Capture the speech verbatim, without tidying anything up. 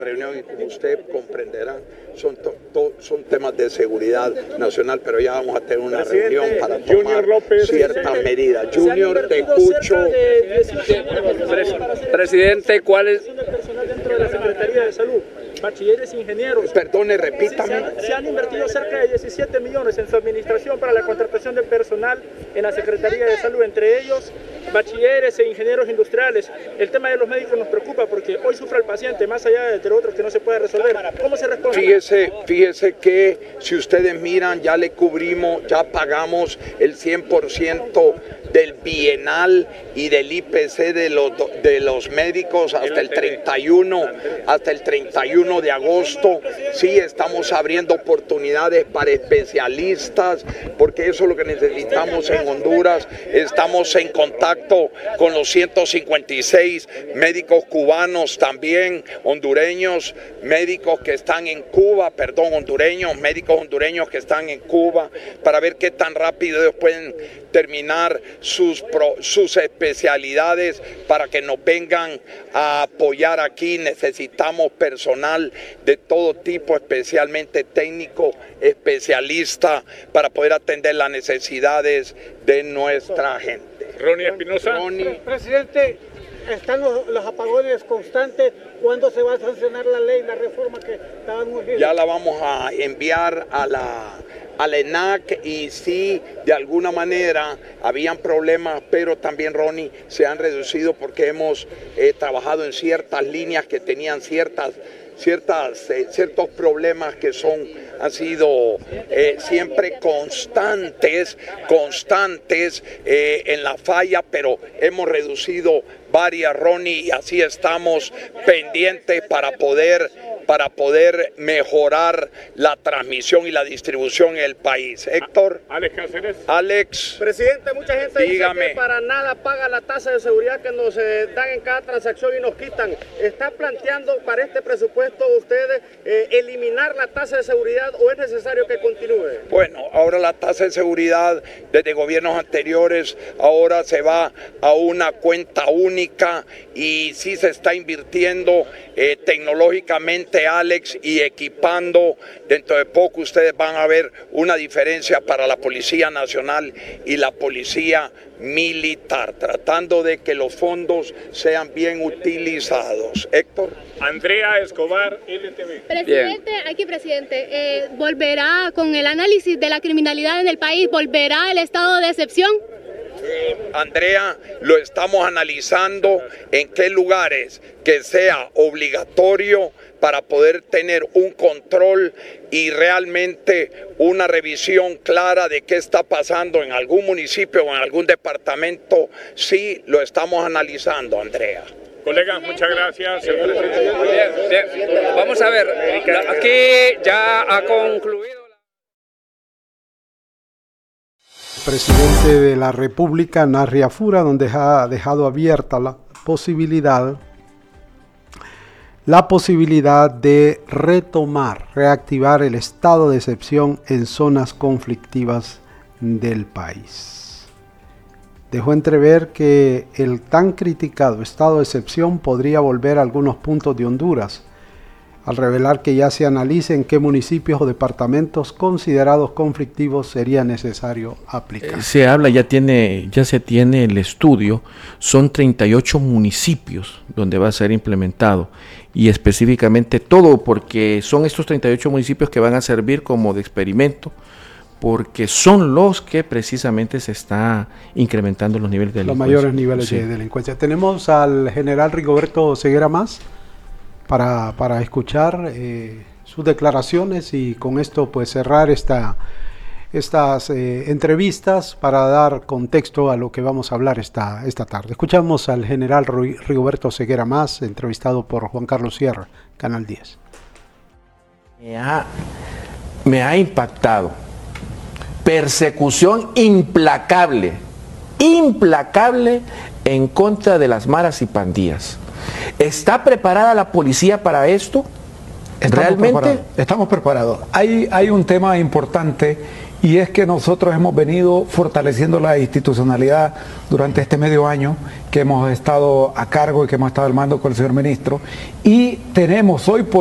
Reunión, y como usted comprenderá, son, to, to, son temas de seguridad nacional, pero ya vamos a tener una Presidente, reunión para Junior tomar López, ciertas medidas. Junior, te escucho. Presidente, ¿cuál es? Personal dentro de la Secretaría de Salud, bachilleres, ingenieros. Perdone, repítame. Se han, se han invertido cerca de diecisiete millones en su administración para la contratación de personal en la Secretaría de Salud, entre ellos bachilleres e ingenieros industriales. El tema de los médicos nos preocupa porque hoy sufre el paciente, más allá de lo otro que no se puede resolver. ¿Cómo se responde? Fíjese, fíjese que si ustedes miran, ya le cubrimos, ya pagamos el cien por ciento del bienal y del I P C de los, de los médicos hasta el treinta y uno, hasta el treinta y uno de agosto. Sí, estamos abriendo oportunidades para especialistas, porque eso es lo que necesitamos en Honduras. Estamos en contacto con los ciento cincuenta y seis médicos cubanos, también hondureños, médicos que están en Cuba, perdón, hondureños, médicos hondureños que están en Cuba, para ver qué tan rápido ellos pueden terminar sus, pro, sus especialidades para que nos vengan a apoyar aquí. Necesitamos personal de todo tipo, especialmente técnico, especialista, para poder atender las necesidades de nuestra gente. Ronnie Espinosa. Ronnie. Presidente, están los, los apagones constantes. ¿Cuándo se va a sancionar la ley, la reforma que estaban urgiendo? Ya la vamos a enviar a la, a la E N A C, y sí, de alguna manera habían problemas, pero también, Ronnie, se han reducido porque hemos eh, trabajado en ciertas líneas que tenían ciertas, ciertas, eh, ciertos problemas que son, han sido eh, siempre constantes, constantes eh, en la falla, pero hemos reducido varias, Ronnie, y así estamos pendientes para poder, para poder mejorar la transmisión y la distribución en el país. Héctor. Alex Cáceres. Alex. Presidente, mucha gente Dígame. dice que para nada paga la tasa de seguridad que nos eh, dan en cada transacción y nos quitan. ¿Está planteando para este presupuesto ustedes eh, eliminar la tasa de seguridad o es necesario que continúe? Bueno, ahora la tasa de seguridad desde gobiernos anteriores ahora se va a una cuenta única, y sí se está invirtiendo eh, tecnológicamente, Alex, y equipando. Dentro de poco ustedes van a ver una diferencia para la Policía Nacional y la Policía Militar, tratando de que los fondos sean bien utilizados. Héctor. Andrea Escobar, L T V. Presidente, bien. Aquí presidente, eh, ¿volverá con el análisis de la criminalidad en el país, volverá el estado de excepción? Eh, Andrea, lo estamos analizando en qué lugares que sea obligatorio para poder tener un control y realmente una revisión clara de qué está pasando en algún municipio o en algún departamento. Sí, lo estamos analizando, Andrea. Colegas, muchas gracias. Bien, bien. Vamos a ver, aquí ya ha concluido. Presidente de la República, Narria Fura, donde ha dejado abierta la posibilidad, la posibilidad de retomar, reactivar el estado de excepción en zonas conflictivas del país. Dejó entrever que el tan criticado estado de excepción podría volver a algunos puntos de Honduras, al revelar que ya se analice en qué municipios o departamentos considerados conflictivos sería necesario aplicar. Eh, se habla, ya tiene, ya se tiene el estudio, son treinta y ocho municipios donde va a ser implementado, y específicamente todo, porque son estos treinta y ocho municipios que van a servir como de experimento, porque son los que precisamente se está incrementando los niveles de delincuencia. Los mayores niveles sí. de delincuencia. Tenemos al general Rigoberto Ceguera Mas para, para escuchar eh, sus declaraciones, y con esto pues cerrar esta, estas eh, entrevistas para dar contexto a lo que vamos a hablar esta, esta tarde. Escuchamos al general Rigoberto Ceguera Mas, entrevistado por Juan Carlos Sierra, Canal diez. Me ha, me ha impactado. Persecución implacable, implacable en contra de las maras y pandillas. ¿Está preparada la policía para esto? Estamos ¿Realmente? Preparados. Estamos preparados. Hay, hay un tema importante y es que nosotros hemos venido fortaleciendo la institucionalidad durante este medio año que hemos estado a cargo y que hemos estado al mando con el señor ministro, y tenemos hoy por